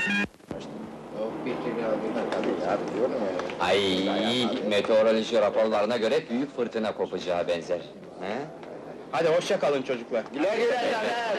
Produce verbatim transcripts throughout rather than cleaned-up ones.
Ay, meteoroloji raporlarına göre büyük fırtına kopacağı benzer. He? Hadi hoşça kalın çocuklar. Güle güle Caner!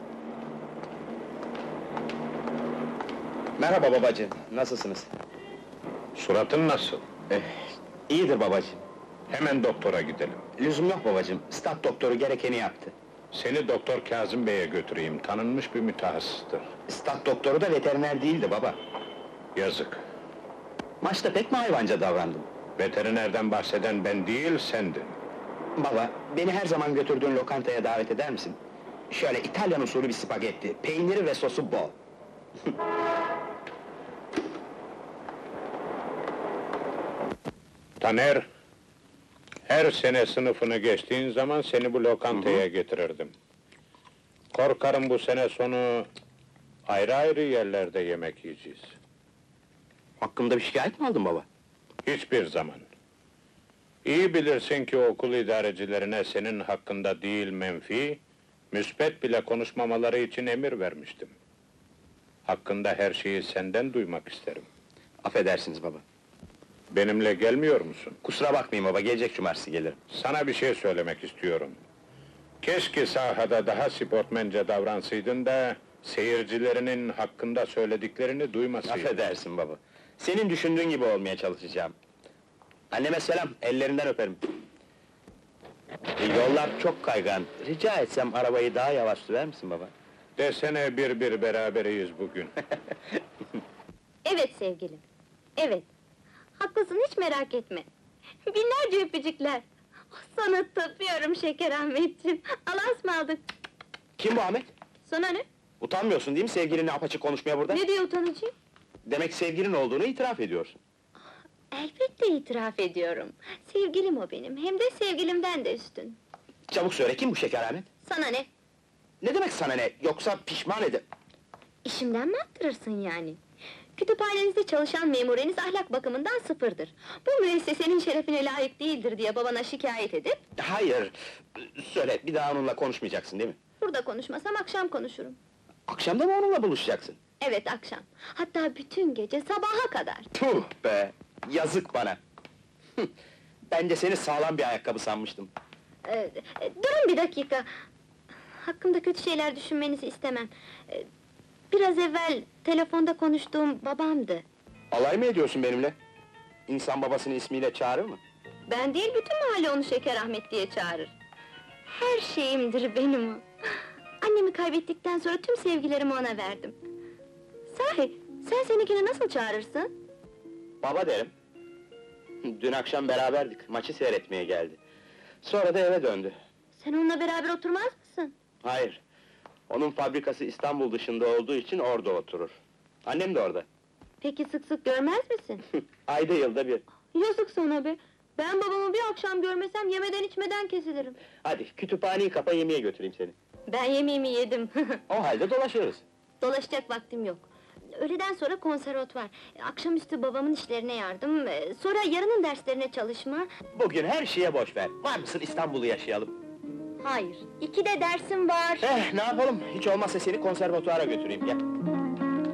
Merhaba babacığım, nasılsınız? Suratın nasıl? Eh, iyidir babacığım. Hemen doktora gidelim. Lüzum yok babacığım, stat doktoru gerekeni yaptı. Seni Doktor Kazım Bey'e götüreyim, tanınmış bir mütehassıstır. Stat doktoru da veteriner değildi baba. Yazık. Maçta pek mi hayvanca davrandım? Veterinerden bahseden ben değil, sendin. Baba, beni her zaman götürdüğün lokantaya davet eder misin? Şöyle İtalyan usulü bir spagetti, peyniri ve sosu bol. Taner, her sene sınıfını geçtiğin zaman seni bu lokantaya getirirdim. Korkarım bu sene sonu ayrı ayrı yerlerde yemek yiyeceğiz. Hakkımda bir şikayet mi aldın baba? Hiçbir zaman. İyi bilirsin ki okul idarecilerine senin hakkında değil menfi, müspet bile konuşmamaları için emir vermiştim. Hakkında her şeyi senden duymak isterim. Affedersiniz baba. Benimle gelmiyor musun? Kusura bakmayın baba, gelecek cumartesi gelirim. Sana bir şey söylemek istiyorum. Keşke sahada daha sportmence davransaydın da seyircilerinin hakkında söylediklerini duymasaydın. Affedersin baba. Senin düşündüğün gibi olmaya çalışacağım. Anneme selam, ellerinden öperim. E, yollar çok kaygan. Rica etsem arabayı daha yavaş sürer misin baba? Desene bir bir beraberiyiz bugün. Evet sevgilim, evet. Haklısın, hiç merak etme. Binlerce öpücükler. Sana tapıyorum şeker Ahmetciğim. Allah'a ısmarladık. Kim bu Ahmet? Sana ne? Utanmıyorsun değil mi sevgilinle apaçık konuşmaya burada? Ne diye utanacağım? Demek sevgilin olduğunu itiraf ediyorsun. Elbette itiraf ediyorum. Sevgilim o benim, hem de sevgilimden de üstün. Çabuk söyle, kim bu şeker Ahmet? Sana ne? Ne demek sana ne? Yoksa pişman ede... İşimden mi attırırsın yani? Kütüphanenizde çalışan memureniz ahlak bakımından sıfırdır. Bu müessesenin şerefine layık değildir diye babana şikayet edip... Hayır, söyle, bir daha onunla konuşmayacaksın değil mi? Burada konuşmasam akşam konuşurum. Akşam da mı onunla buluşacaksın? Evet, akşam. Hatta bütün gece, sabaha kadar. Tuh be! Yazık bana! Hıh, ben de seni sağlam bir ayakkabı sanmıştım. Ee, e, durun bir dakika! Hakkımda kötü şeyler düşünmenizi istemem. Ee, biraz evvel telefonda konuştuğum babamdı. Alay mı ediyorsun benimle? İnsan babasını ismiyle çağırır mı? Ben değil, bütün mahalle onu Şeker Ahmet diye çağırır. Her şeyimdir benim o. Annemi kaybettikten sonra tüm sevgilerimi ona verdim. Sahi, sen seninkini nasıl çağırırsın? Baba derim. Dün akşam beraberdik, maçı seyretmeye geldi. Sonra da eve döndü. Sen onunla beraber oturmaz mısın? Hayır, onun fabrikası İstanbul dışında olduğu için orada oturur. Annem de orada. Peki sık sık görmez misin? Ayda yılda bir. Yazık sana be! Ben babamı bir akşam görmesem yemeden içmeden kesilirim. Hadi, kütüphaneyi kapa, yemeğe götüreyim seni. Ben yemeğimi yedim. O halde dolaşırız. Dolaşacak vaktim yok. Öğleden sonra konservatuvar, akşamüstü babamın işlerine yardım, e, sonra yarının derslerine çalışma... Bugün her şeye boş ver. Var mısın İstanbul'u yaşayalım? Hayır, iki de dersim var. Eh, ne yapalım? Hiç olmazsa seni konservatuvara götüreyim, gel.